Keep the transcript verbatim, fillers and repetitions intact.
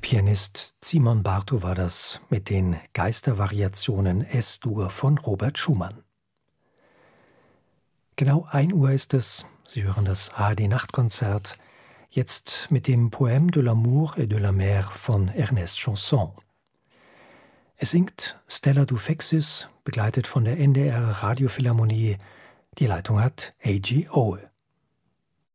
Pianist Simon Bartow war das mit den Geistervariationen Es-Dur von Robert Schumann. Genau ein Uhr ist es, Sie hören das A R D-Nachtkonzert, jetzt mit dem Poème de l'amour et de la mer von Ernest Chausson. Es singt Stella Dufexis, begleitet von der N D R Radiophilharmonie. Die Leitung hat A G Ohl.